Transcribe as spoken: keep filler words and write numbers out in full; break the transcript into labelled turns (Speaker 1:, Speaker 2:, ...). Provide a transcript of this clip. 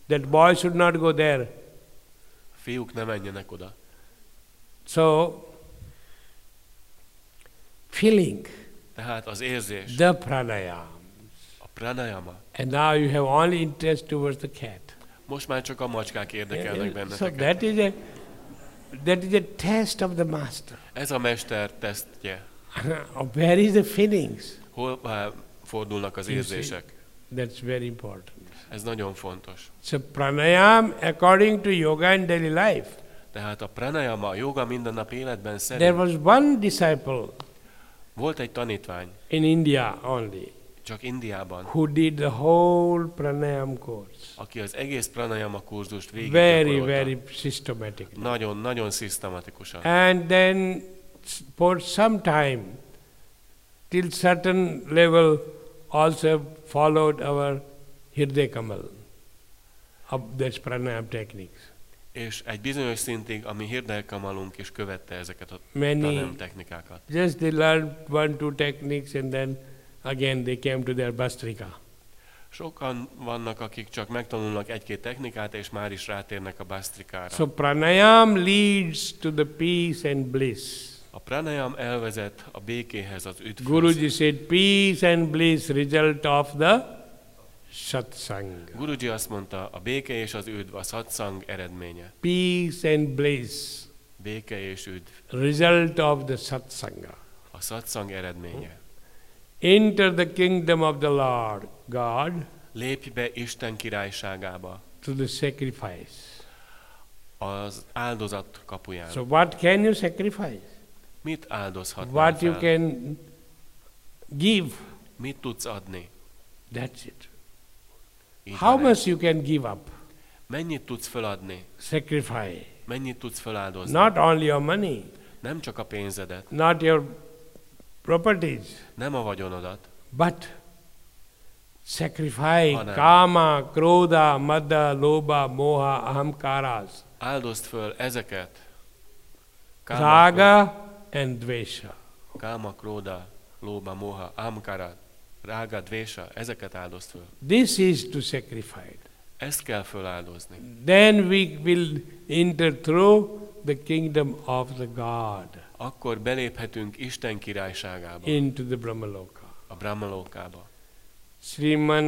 Speaker 1: That boy should not go there.
Speaker 2: Fiúk, ne menjenek oda.
Speaker 1: So, feeling,
Speaker 2: Tehát az érzés,
Speaker 1: the pranayam.
Speaker 2: a pranayama.
Speaker 1: And now you have only interest towards the cat.
Speaker 2: Most már csak a macskák érdekelnek
Speaker 1: So
Speaker 2: benneteket.
Speaker 1: that is a that is a test of the master.
Speaker 2: Ez a mester tesztje.
Speaker 1: Where is the feelings?
Speaker 2: Hol uh, fordulnak az
Speaker 1: You see?
Speaker 2: érzések?
Speaker 1: That's very important.
Speaker 2: Ez nagyon fontos.
Speaker 1: So pranayam, according to yoga and daily life,
Speaker 2: Tehát a pranayama, a joga mindennapi életben
Speaker 1: there
Speaker 2: szerint
Speaker 1: was one disciple
Speaker 2: volt egy tanítvány,
Speaker 1: in India only
Speaker 2: csak Indiában,
Speaker 1: who did the whole pranayam course.
Speaker 2: aki az egész pranayama kurzust végig
Speaker 1: Very,
Speaker 2: gyakorolta.
Speaker 1: very systematically.
Speaker 2: Nagyon, nagyon szisztematikusan.
Speaker 1: And then s- for some time, till certain level, also followed our Hriday Kamal of this pranayam techniques.
Speaker 2: És egy bizonyos szintig, ami Hriday Kamalunk is követte ezeket a
Speaker 1: Many,
Speaker 2: pranayam technikákat.
Speaker 1: just they learned one, two techniques and then again they came to their Bastrika.
Speaker 2: Sokan vannak, akik csak megtanulnak egy-két technikát, és már is rátérnek a bastrikára.
Speaker 1: So pranayam leads to the peace and bliss.
Speaker 2: A pranayam elvezet a békéhez, az üdvhöz.
Speaker 1: Guruji said peace and bliss result of the satsang.
Speaker 2: Guruji azt mondta, a béke és az üdv a satsang eredménye.
Speaker 1: Peace and bliss
Speaker 2: Béke és üdv
Speaker 1: result of the satsanga.
Speaker 2: a satsang eredménye.
Speaker 1: Enter the kingdom of the Lord God
Speaker 2: Lépj be Isten királyságába,
Speaker 1: to the sacrifice.
Speaker 2: az áldozat kapuján.
Speaker 1: So what can you sacrifice?
Speaker 2: Mit áldozhatnál
Speaker 1: What you
Speaker 2: fel?
Speaker 1: can give,
Speaker 2: Mit tudsz adni?
Speaker 1: that's it.
Speaker 2: Így
Speaker 1: How
Speaker 2: van
Speaker 1: much
Speaker 2: ez.
Speaker 1: you can give up?
Speaker 2: Mennyit tudsz feladni?
Speaker 1: Sacrifice.
Speaker 2: Mennyit tudsz feláldozni?
Speaker 1: Not only your money,
Speaker 2: Nem csak a pénzedet,
Speaker 1: not your properties,
Speaker 2: nem a vagyonodat,
Speaker 1: but sacrifice
Speaker 2: Hanem.
Speaker 1: kama, krodha, madha, lobha, moha, ahamkaras,
Speaker 2: áldozd föl ezeket. Káma,
Speaker 1: raga and dvesha.
Speaker 2: káma, króda, lóba, moha, amkara, rága, dvésa, ezeket áldozd föl.
Speaker 1: This is to sacrifice.
Speaker 2: Ezt kell föláldozni.
Speaker 1: Then we will enter through the kingdom of the God
Speaker 2: Akkor beléphetünk Isten királyságába,
Speaker 1: into the Brahmaloka.
Speaker 2: a Brahmalókába.
Speaker 1: Sriman